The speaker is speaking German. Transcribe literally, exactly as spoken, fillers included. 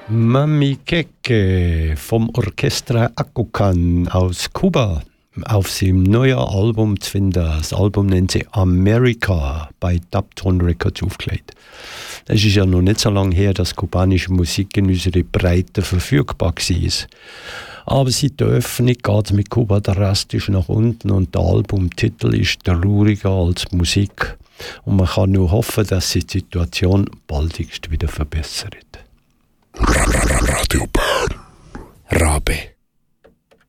Mami Keke vom Orchestra Akukan aus Kuba auf seinem neuen Album zu finden. Das Album nennt sich America bei Dubtone Records aufgelegt. Es ist ja noch nicht so lange her, dass kubanische Musik in unserer Breite verfügbar war. Aber seit der Öffnung geht es mit Kuba drastisch nach unten und der Albumtitel ist trauriger als die Musik. Und man kann nur hoffen, dass sich die Situation baldigst wieder verbessert. Radio Bern. Rabe.